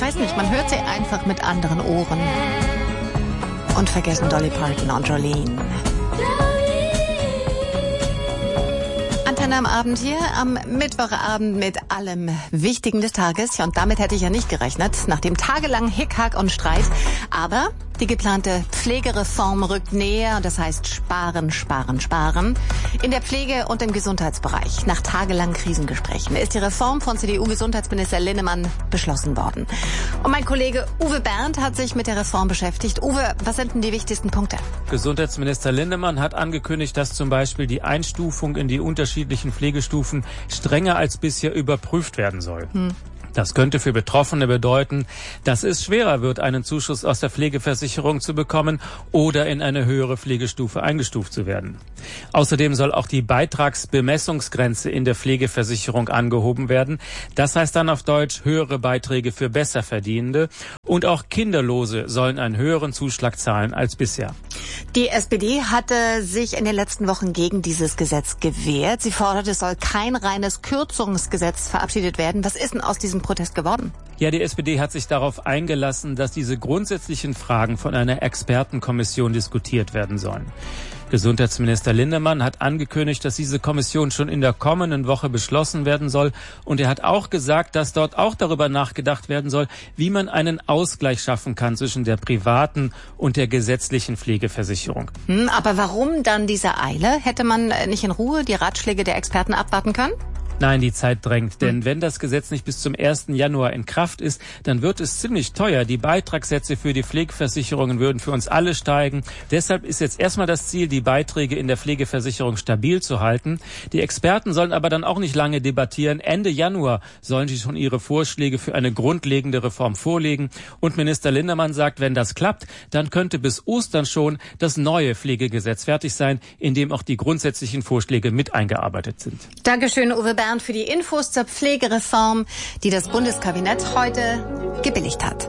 weiß nicht, man hört sie einfach mit anderen Ohren. Und vergessen Dolly Parton und Jolene. Antenne am Abend hier, am Mittwochabend mit allem Wichtigen des Tages. Und damit hätte ich ja nicht gerechnet, nach dem tagelangen Hickhack und Streit. Aber die geplante Pflegereform rückt näher und das heißt sparen, sparen, sparen. In der Pflege und im Gesundheitsbereich. Nach tagelangen Krisengesprächen ist die Reform von CDU-Gesundheitsminister Linnemann beschlossen worden. Und mein Kollege Uwe Bernd hat sich mit der Reform beschäftigt. Uwe, was sind denn die wichtigsten Punkte? Gesundheitsminister Linnemann hat angekündigt, dass zum Beispiel die Einstufung in die unterschiedlichen Pflegestufen strenger als bisher überprüft werden soll. Das könnte für Betroffene bedeuten, dass es schwerer wird, einen Zuschuss aus der Pflegeversicherung zu bekommen oder in eine höhere Pflegestufe eingestuft zu werden. Außerdem soll auch die Beitragsbemessungsgrenze in der Pflegeversicherung angehoben werden. Das heißt dann auf Deutsch höhere Beiträge für Besserverdienende. Und auch Kinderlose sollen einen höheren Zuschlag zahlen als bisher. Die SPD hatte sich in den letzten Wochen gegen dieses Gesetz gewehrt. Sie fordert, es soll kein reines Kürzungsgesetz verabschiedet werden. Was ist denn aus diesem Protest geworden? Ja, die SPD hat sich darauf eingelassen, dass diese grundsätzlichen Fragen von einer Expertenkommission diskutiert werden sollen. Gesundheitsminister Linnemann hat angekündigt, dass diese Kommission schon in der kommenden Woche beschlossen werden soll. Und er hat auch gesagt, dass dort auch darüber nachgedacht werden soll, wie man einen Ausgleich schaffen kann zwischen der privaten und der gesetzlichen Pflegeversicherung. Aber warum dann diese Eile? Hätte man nicht in Ruhe die Ratschläge der Experten abwarten können? Nein, die Zeit drängt, denn wenn das Gesetz nicht bis zum 1. Januar in Kraft ist, dann wird es ziemlich teuer. Die Beitragssätze für die Pflegeversicherungen würden für uns alle steigen. Deshalb ist jetzt erstmal das Ziel, die Beiträge in der Pflegeversicherung stabil zu halten. Die Experten sollen aber dann auch nicht lange debattieren. Ende Januar sollen sie schon ihre Vorschläge für eine grundlegende Reform vorlegen. Und Minister Linnemann sagt, wenn das klappt, dann könnte bis Ostern schon das neue Pflegegesetz fertig sein, in dem auch die grundsätzlichen Vorschläge mit eingearbeitet sind. Dankeschön, Uwe Bernd, für die Infos zur Pflegereform, die das Bundeskabinett heute gebilligt hat.